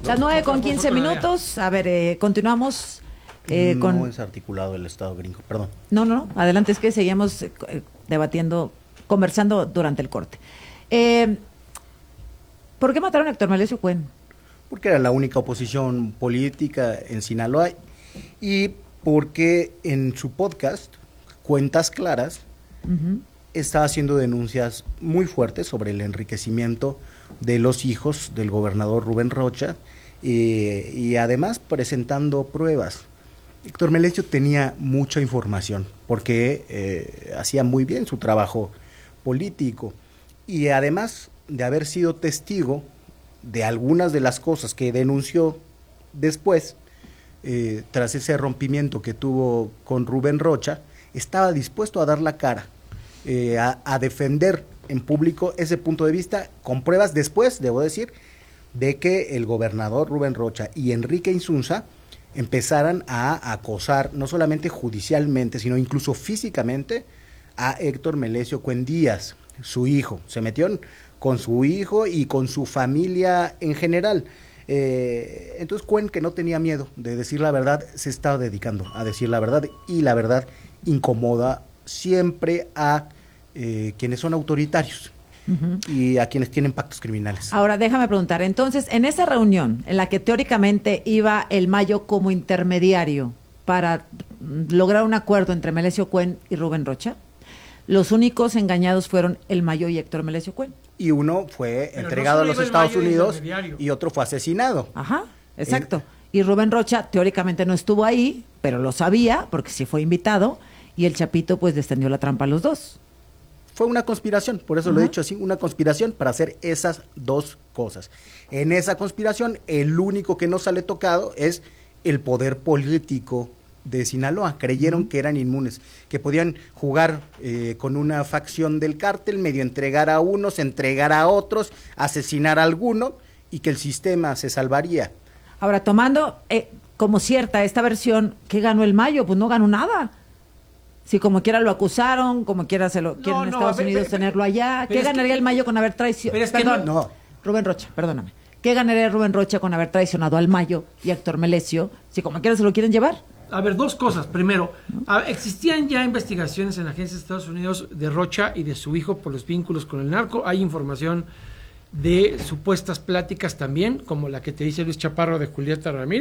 Las 9:15. A ver, continuamos con... No es articulado el Estado gringo, perdón. No, adelante, es que seguimos debatiendo, conversando durante el corte. ¿Por qué mataron a Héctor Melesio Cuen? Porque era la única oposición política en Sinaloa y porque en su podcast, Cuentas Claras, está haciendo denuncias muy fuertes sobre el enriquecimiento de los hijos del gobernador Rubén Rocha y además presentando pruebas. Héctor Melesio tenía mucha información porque hacía muy bien su trabajo político y además de haber sido testigo de algunas de las cosas que denunció después, tras ese rompimiento que tuvo con Rubén Rocha, estaba dispuesto a dar la cara, a defender en público ese punto de vista, con pruebas después, debo decir, de que el gobernador Rubén Rocha y Enrique Insunza empezaran a acosar, no solamente judicialmente, sino incluso físicamente, a Héctor Melesio Cuen Díaz, su hijo. Se metieron con su hijo y con su familia en general. Entonces Cuen, que no tenía miedo de decir la verdad, se estaba dedicando a decir la verdad, y la verdad incomoda siempre a quienes son autoritarios y a quienes tienen pactos criminales. Ahora déjame preguntar, entonces, en esa reunión en la que teóricamente iba el Mayo como intermediario para lograr un acuerdo entre Melesio Cuen y Rubén Rocha, los únicos engañados fueron el Mayo y Héctor Melesio Cuen. Y uno fue entregado a los Estados Unidos y otro fue asesinado. Ajá, exacto. Y Rubén Rocha teóricamente no estuvo ahí, pero lo sabía porque sí fue invitado, y el Chapito pues descendió la trampa a los dos. Fue una conspiración, por eso lo he dicho así, una conspiración para hacer esas dos cosas. En esa conspiración, el único que no sale tocado es el poder político de Sinaloa. Creyeron que eran inmunes, que podían jugar con una facción del cártel, medio entregar a unos, entregar a otros, asesinar a alguno, y que el sistema se salvaría. Ahora, tomando como cierta esta versión, ¿qué ganó el Mayo? Pues no ganó nada. Si como quiera lo acusaron, como quiera se lo quieren en Estados Unidos tenerlo allá, ¿qué ganaría el Mayo con haber traicionado? Perdón, Rubén Rocha, perdóname. ¿Qué ganaría Rubén Rocha con haber traicionado al Mayo y a Héctor Melesio, si como quiera se lo quieren llevar? A ver, dos cosas. Primero, existían ya investigaciones en la agencia de Estados Unidos de Rocha y de su hijo por los vínculos con el narco. Hay información de supuestas pláticas también, como la que te dice Luis Chaparro de Julieta Ramírez.